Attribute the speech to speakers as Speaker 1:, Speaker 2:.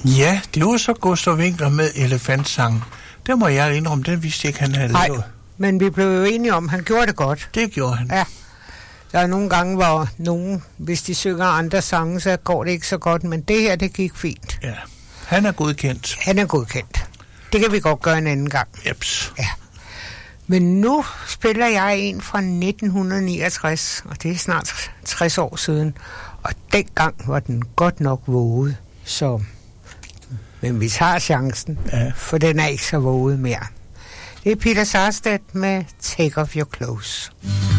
Speaker 1: Ja, det var så Gustav Winckler med Elefantsang. Det må jeg indrømme, den vidste jeg ikke, han havde lavet.
Speaker 2: Nej, men vi blev jo enige om, han gjorde det godt.
Speaker 1: Det gjorde han.
Speaker 2: Ja. Der er nogle gange, hvor nogen, hvis de synger andre sange, så går det ikke så godt, men det her, det gik fint.
Speaker 1: Ja, han er godkendt.
Speaker 2: Han er godkendt. Det kan vi godt gøre en anden gang.
Speaker 1: Jeps.
Speaker 2: Ja. Men nu spiller jeg en fra 1969, og det er snart 60 år siden. Og dengang var den godt nok våget, så... Men vi tager chancen, for den er ikke så våget mere. Det er Peter Sarstedt med Take Off Your Clothes.